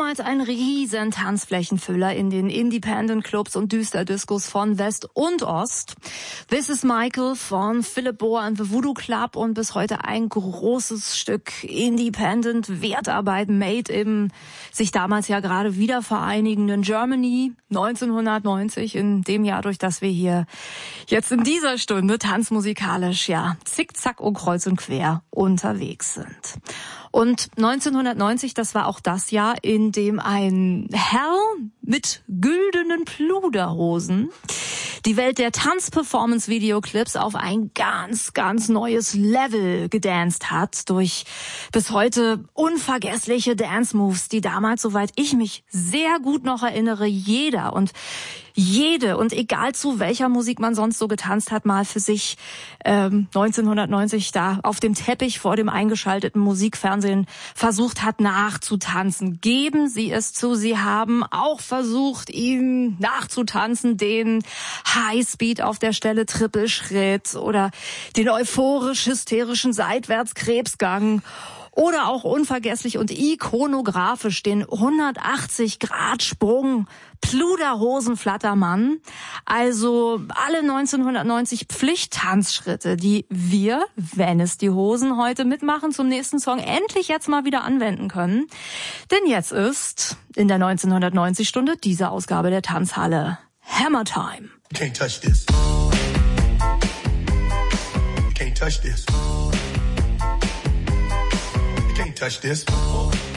damals ein riesen Tanzflächenfüller in den Independent-Clubs und Düsterdiscos von West und Ost. This is Michael von Philip Bohr and the Voodoo Club und bis heute ein großes Stück Independent-Wertarbeit made im sich damals ja gerade wieder vereinigenden Germany 1990, in dem Jahr, durch das wir hier jetzt in dieser Stunde tanzmusikalisch ja zickzack und kreuz und quer unterwegs sind. Und 1990, das war auch das Jahr, in dem ein Herr mit güldenen Pluderhosen die Welt der Tanz-Performance-Videoclips auf ein ganz, ganz neues Level gedanced hat durch bis heute unvergessliche Dance-Moves, die damals, soweit ich mich sehr gut noch erinnere, jeder und jede und egal zu welcher Musik man sonst so getanzt hat, mal für sich 1990 da auf dem Teppich vor dem eingeschalteten Musikfernsehen versucht hat nachzutanzen. Geben Sie es zu, Sie haben auch versucht, ihm nachzutanzen, den Highspeed auf der Stelle Trippelschritt oder den euphorisch-hysterischen Seitwärtskrebsgang. Oder auch unvergesslich und ikonografisch den 180-Grad-Sprung Pluderhosenflattermann. Also alle 1990 Pflichttanzschritte, die wir, wenn es die Hosen heute mitmachen, zum nächsten Song endlich jetzt mal wieder anwenden können. Denn jetzt ist in der 1990-Stunde diese Ausgabe der Tanzhalle Hammer Time. You can't touch this. You can't touch this. Can't touch this.